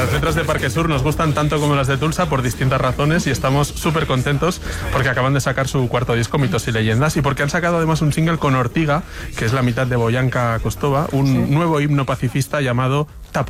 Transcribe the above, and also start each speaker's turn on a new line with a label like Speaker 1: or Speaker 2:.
Speaker 1: las letras de Parque Sur nos gustan tanto como las de Tulsa por distintas razones y estamos súper contentos porque acaban de sacar su cuarto disco, Mitos y Leyendas, y porque han sacado además un single con Ortiga, que es la mitad de Boyanka Kostova, un nuevo himno pacifista llamado Tapu.